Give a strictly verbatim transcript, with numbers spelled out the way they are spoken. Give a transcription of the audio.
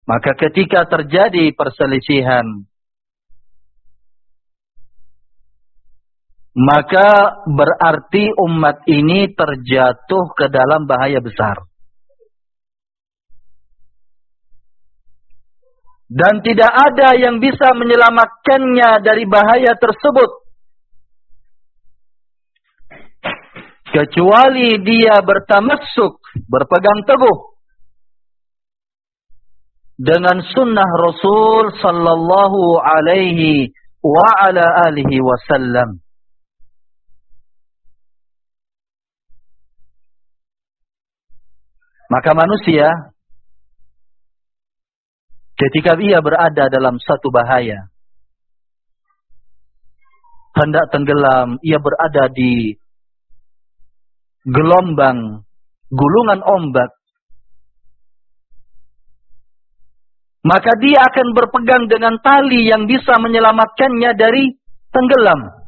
Maka ketika terjadi perselisihan, maka berarti umat ini terjatuh ke dalam bahaya besar. Dan tidak ada yang bisa menyelamatkannya dari bahaya tersebut, kecuali dia bertamassuk, berpegang teguh dengan sunnah Rasul sallallahu alaihi wa ala alihi wasallam. Maka manusia ketika ia berada dalam satu bahaya, hendak tenggelam, ia berada di gelombang, gulungan ombak, maka dia akan berpegang dengan tali yang bisa menyelamatkannya dari tenggelam.